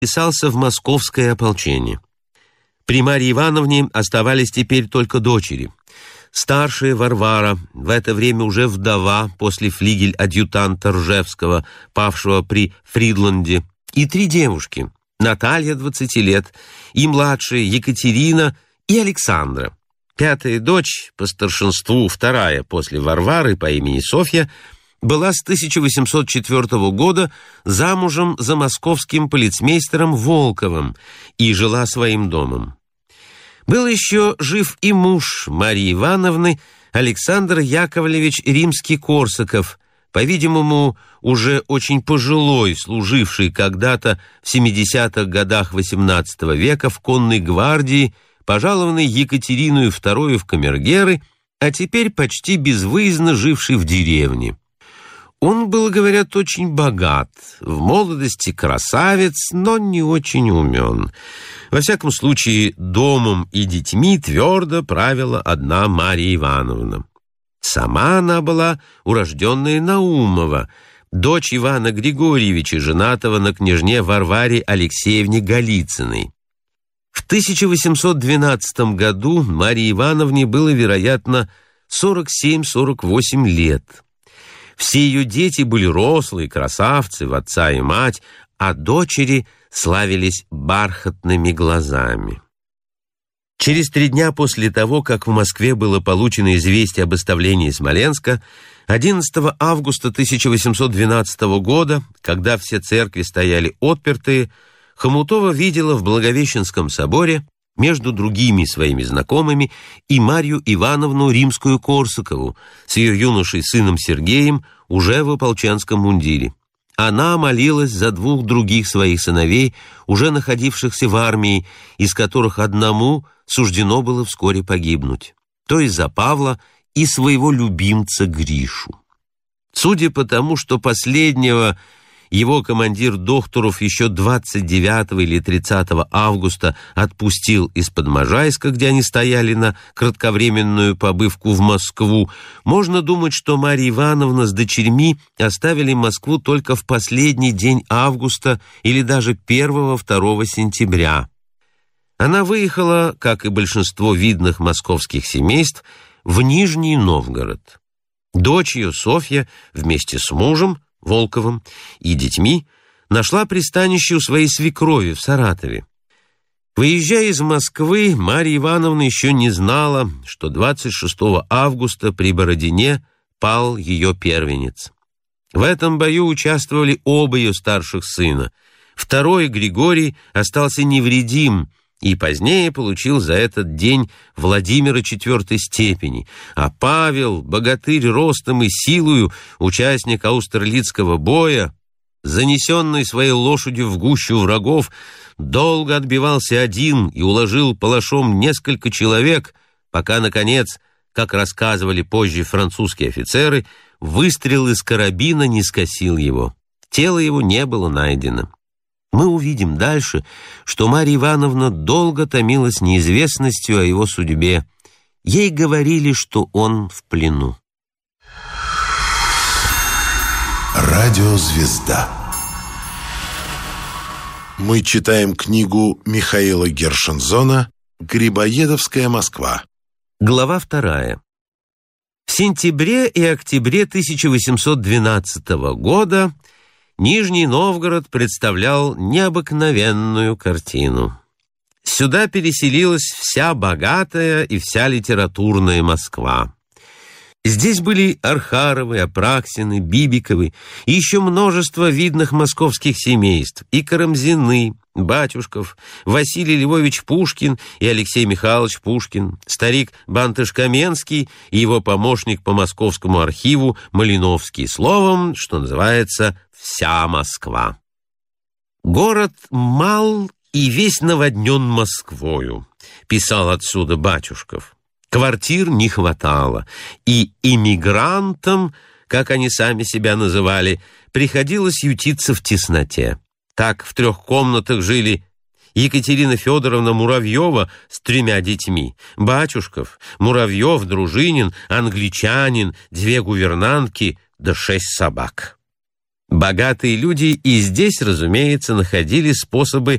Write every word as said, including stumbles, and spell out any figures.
вписался в московское ополчение. При Марье Ивановне оставались теперь только дочери. Старшая Варвара, в это время уже вдова после флигель-адъютанта Ржевского, павшего при Фридланде, и три девушки: Наталья, двадцати лет, и младшая Екатерина и Александра. Пятая дочь, по старшинству вторая после Варвары, по имени Софья, была с тысяча восемьсот четвёртого года замужем за московским полицмейстером Волковым и жила своим домом. Был еще жив и муж Марьи Ивановны, Александр Яковлевич Римский-Корсаков, по-видимому, уже очень пожилой, служивший когда-то в семидесятых годах восемнадцатого века в конной гвардии, пожалованный Екатериной второй в камергеры, а теперь почти безвыездно живший в деревне. Он был, говорят, очень богат, в молодости красавец, но не очень умен. Во всяком случае, домом и детьми твердо правила одна Марья Ивановна. Сама она была урожденная Наумова, дочь Ивана Григорьевича, женатого на княжне Варваре Алексеевне Голицыной. В тысяча восемьсот двенадцатом году Марье Ивановне было, вероятно, сорок семь — сорок восемь лет. Все ее дети были рослые красавцы в отца и мать, а дочери славились бархатными глазами. Через три дня после того, как в Москве было получено известие об оставлении Смоленска, одиннадцатого августа тысяча восемьсот двенадцатого года, когда все церкви стояли отпертые, Хомутова видела в Благовещенском соборе между другими своими знакомыми и Марью Ивановну Римскую-Корсакову с ее юношей сыном Сергеем уже в ополченском мундире. Она молилась за двух других своих сыновей, уже находившихся в армии, из которых одному суждено было вскоре погибнуть, то есть за Павла и своего любимца Гришу. Судя по тому, что последнего его командир Дохтуров еще двадцать девятого или тридцатого августа отпустил из-под Можайска, где они стояли на кратковременную побывку в Москву, можно думать, что Марья Ивановна с дочерьми оставили Москву только в последний день августа или даже первого-второго сентября. Она выехала, как и большинство видных московских семейств, в Нижний Новгород. Дочь ее, Софья, вместе с мужем Волковым и детьми нашла пристанище у своей свекрови в Саратове. Выезжая из Москвы, Марья Ивановна еще не знала, что двадцать шестого августа при Бородине пал ее первенец. В этом бою участвовали оба ее старших сына. Второй, Григорий, остался невредим и позднее получил за этот день Владимира четвертой степени, а Павел, богатырь ростом и силою, участник Аустерлицкого боя, занесенный своей лошадью в гущу врагов, долго отбивался один и уложил палашом несколько человек, пока, наконец, как рассказывали позже французские офицеры, выстрел из карабина не скосил его. Тело его не было найдено. Мы увидим дальше, что Марья Ивановна долго томилась неизвестностью о его судьбе. Ей говорили, что он в плену. Радиозвезда. Мы читаем книгу Михаила Гершензона «Грибоедовская Москва». Глава вторая. В сентябре и октябре тысяча восемьсот двенадцатого года Нижний Новгород представлял необыкновенную картину. Сюда переселилась вся богатая и вся литературная Москва. Здесь были Архаровы, Апраксины, Бибиковы и еще множество видных московских семейств, и Карамзины, Батюшков, Василий Львович Пушкин и Алексей Михайлович Пушкин, старик Бантыш-Каменский и его помощник по московскому архиву Малиновский, словом, что называется, вся Москва. «Город мал и весь наводнен Москвою», писал отсюда Батюшков. Квартир не хватало, и иммигрантам, как они сами себя называли, приходилось ютиться в тесноте. Так в трех комнатах жили Екатерина Федоровна Муравьева с тремя детьми, Батюшков, Муравьев, Дружинин, англичанин, две гувернантки да шесть собак. Богатые люди и здесь, разумеется, находили способы